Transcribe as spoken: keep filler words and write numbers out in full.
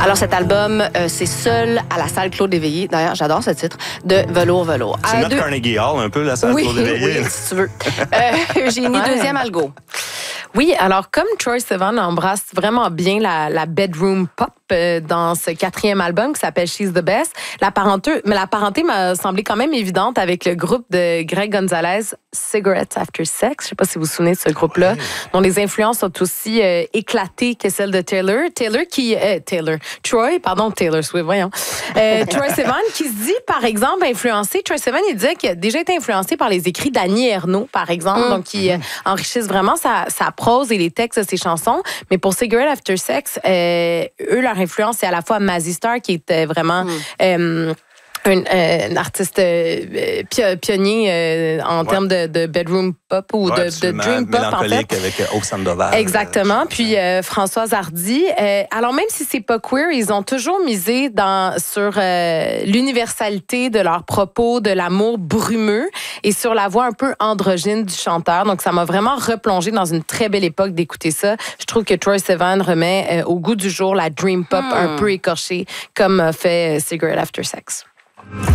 Alors cet album, euh, c'est Seul à la salle Claude Éveillé. D'ailleurs, j'adore ce titre, de Velours Velours. C'est Euh, notre deux- Carnegie Hall, un peu, la salle Oui, Claude Éveillé. oui, si tu veux. Euh, Eugénie, Ouais. deuxième algo. Oui, alors comme Troye Sivan embrasse vraiment bien la, la bedroom pop euh, dans ce quatrième album qui s'appelle She's the Best, la parenté, mais la parenté m'a semblé quand même évidente avec le groupe de Greg Gonzalez, Cigarettes After Sex. Je sais pas si vous vous souvenez de ce groupe-là, ouais. dont les influences sont aussi euh, éclatées que celles de Taylor. Taylor qui... Euh, Taylor. Troy, pardon, Taylor Swift, voyons. Euh, Troye Sivan qui se dit, par exemple, influencé. Troye Sivan, il disait qu'il a déjà été influencé par les écrits d'Annie Ernaux, par exemple, mm. donc qui euh, enrichissent vraiment sa, sa prose et les textes de ses chansons. Mais pour Cigarette After Sex, euh, eux, leur influence, c'est à la fois Mazzy Star, qui était vraiment... Mm. Euh, Un, euh, un artiste euh, pio- pionnier euh, en ouais. termes de, de bedroom pop ou ouais, de, de dream pop, en fait. Avec euh, Hope Sandoval. Exactement. Euh, Puis euh, Françoise Hardy. Euh, alors, même si c'est pas queer, ils ont toujours misé dans, sur euh, l'universalité de leurs propos, de l'amour brumeux et sur la voix un peu androgyne du chanteur. Donc, ça m'a vraiment replongé dans une très belle époque d'écouter ça. Je trouve que Troye Sivan remet euh, au goût du jour la dream pop hmm. un peu écorchée, comme a fait euh, Cigarette After Sex.